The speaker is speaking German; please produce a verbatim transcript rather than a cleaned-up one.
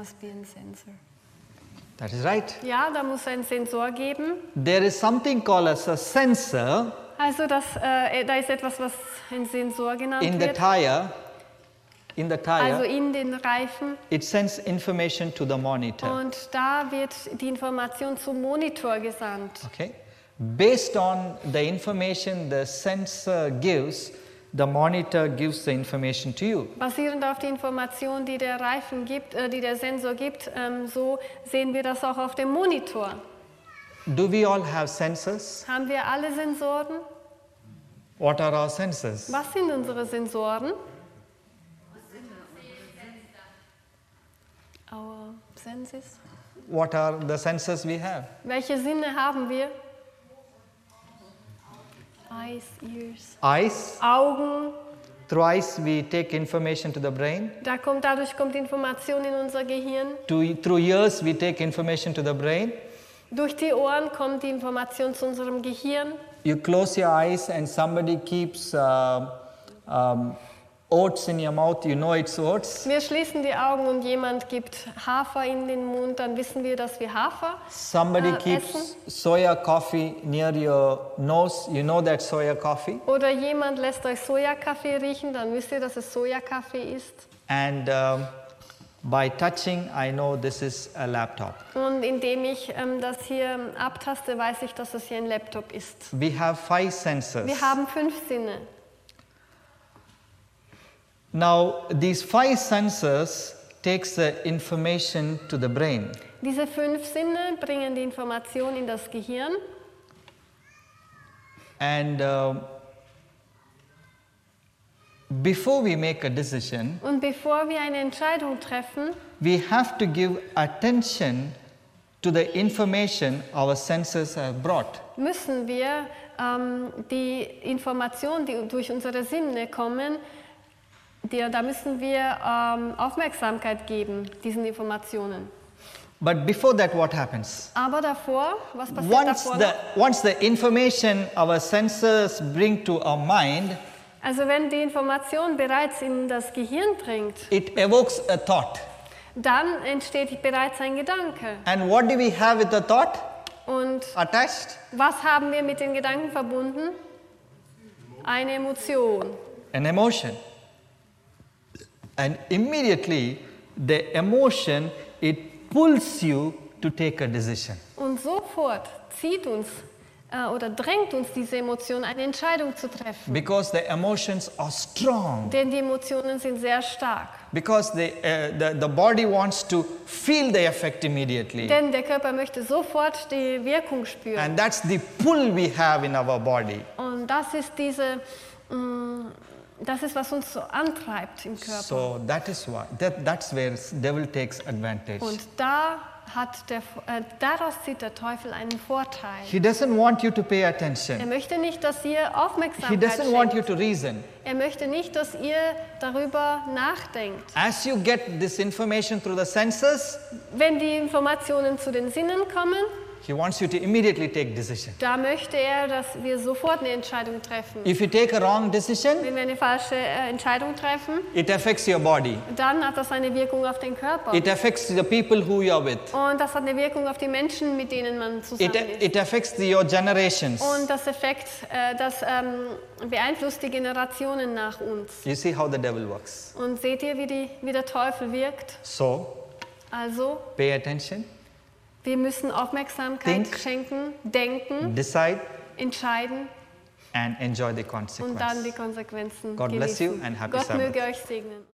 must be a sensor. That is right. Ja, da muss ein Sensor geben. There is something called as a sensor Also das, äh, da ist etwas, was ein Sensor genannt in the wird. tire. In the Also tire, in den Reifen. it sends information to the monitor. Und da wird die Information zum Monitor gesandt. Okay. Based on the information the sensor gives, the monitor gives the information to you. Basierend auf die Information, die der Reifen gibt, äh, die der Sensor gibt, ähm, so sehen wir das auch auf dem Monitor. Do we all have sensors? Haben wir alle Sensoren? What are our sensors? Was sind unsere Sensoren? Our senses. What are the sensors we have? Welche Sinne haben wir? Eyes, ears. Eyes. Augen. Through eyes we take information to the brain. Da kommt, dadurch kommt Information in unser Gehirn. To, through ears we take information to the brain. Durch die Ohren kommt die Information zu unserem Gehirn. You close your eyes and somebody keeps uh, um, oats in your mouth, you know it's oats. Wir schließen die Augen und jemand gibt Hafer in den Mund, dann wissen wir, dass wir Hafer Somebody äh, keeps essen. soya coffee near your nose, you know that's soya coffee. Oder jemand lässt euch Sojakaffee riechen, dann wisst ihr, dass es Sojakaffee ist. And um, by touching, I know this is a laptop. Und indem ich ähm, das hier abtaste, weiß ich, dass es hier ein Laptop ist. We have five sensors. Wir haben fünf Sinne. Now, these five sensors takes the information to the brain. Diese fünf Sinne bringen die Information in das Gehirn. And uh, before we make a decision, Und bevor wir eine Entscheidung treffen, we have to give attention to the information our senses have brought. müssen wir ähm, die Informationen, die durch unsere Sinne kommen, die, da müssen wir ähm, Aufmerksamkeit geben, diesen Informationen. But before that, what happens? Aber davor, was passiert Once davor the, noch? once the information our senses bring to our mind, Also wenn die Information bereits in das Gehirn dringt, it evokes a thought. dann entsteht bereits ein Gedanke. And what do we have with the thought Und attached? was haben wir mit den Gedanken verbunden? Eine Emotion. An emotion. And immediately the emotion, it pulls you to take a decision. Und sofort zieht uns äh, oder drängt uns diese Emotion, eine Entscheidung zu treffen. Because the emotions are strong. Denn die Emotionen sind sehr stark. Because the, uh, the, the body wants to feel the effect immediately. Denn der Körper möchte sofort die Wirkung spüren. And that's the pull we have in our body. Und das ist diese, mh, das ist, was uns so antreibt im Körper. So that is why, that, that's where devil takes advantage. Und da hat der, äh, daraus zieht der Teufel einen Vorteil. He doesn't want you to pay Er attention. möchte nicht, dass ihr He Aufmerksamkeit doesn't want you schenkt. to reason. Er möchte nicht, dass ihr darüber nachdenkt. As you get this information through the senses, Wenn die Informationen zu den Sinnen kommen, he wants you to immediately take decision. da möchte er, dass wir sofort eine Entscheidung treffen. If you take a wrong decision, Wenn wir eine falsche äh, Entscheidung treffen, it affects your body. dann hat das eine Wirkung auf den Körper. It affects the people who you are with. Und das hat eine Wirkung auf die Menschen, mit denen man zusammen It, ist. it affects the, your generations. Und das Effekt, äh, das ähm, beeinflusst die Generationen nach uns. You see how the devil works. Und seht ihr, wie, die, wie der Teufel wirkt? So, Also, pay attention, wir müssen Aufmerksamkeit Think. schenken, denken, decide, entscheiden and enjoy the und consequence. dann die Konsequenzen God bless you genießen. and happy Gott Sabbath. möge euch segnen.